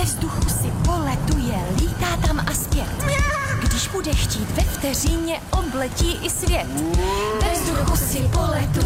Ve vzduchu si poletuje, lítá tam a zpět. Když bude chtít, ve vteřině obletí i svět. Ve vzduchu si poletuje.